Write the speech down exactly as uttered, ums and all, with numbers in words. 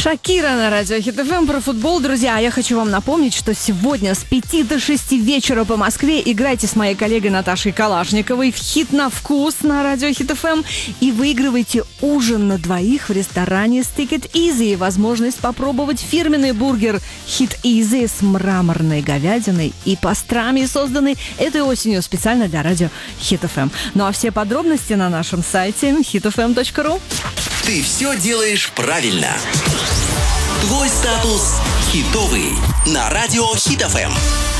Шакира на радио Хит эф эм про футбол. Друзья, я хочу вам напомнить, что сегодня с пяти до шести вечера по Москве играйте с моей коллегой Наташей Калашниковой в «Хит на вкус» на радио Хит эф эм и выигрывайте ужин на двоих в ресторане Stick It Easy и возможность попробовать фирменный бургер Hit Easy с мраморной говядиной и пастрами, созданный этой осенью специально для радио Хит эф эм. Ну а все подробности на нашем сайте хит эф эм точка ру. Ты все делаешь правильно. Твой статус хитовый на радио Хит эф эм.